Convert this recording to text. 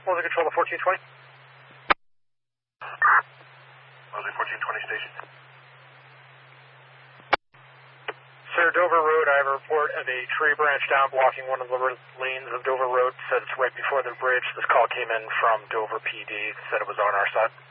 What was the control of 1420? Mosley 1420 station. Sir, Dover Road, I have a report of a tree branch down blocking one of the lanes of Dover Road. Said it's right before the bridge. This call came in from Dover PD. Said it was on our side.